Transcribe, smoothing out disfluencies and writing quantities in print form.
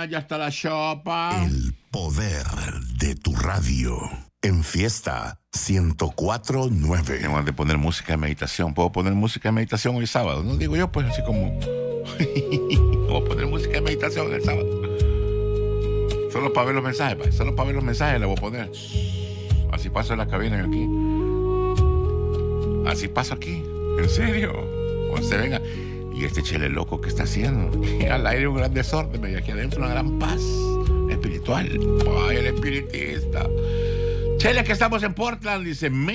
ya está la chopa. El poder de tu radio. En Fiesta 104.9. Tengo de poner música de meditación. ¿Puedo poner música de meditación hoy sábado? No digo yo, pues así como... Voy a poner música de meditación el sábado. Solo para ver los mensajes, pa. Solo para ver los mensajes le voy a poner. Así paso en la cabina yo aquí. Así paso aquí. ¿En serio? O se venga. Y este chele loco, ¿qué está haciendo? Al aire un gran desorden y aquí adentro una gran paz espiritual. Ay, el espiritista. Chele, que estamos en Portland, dice...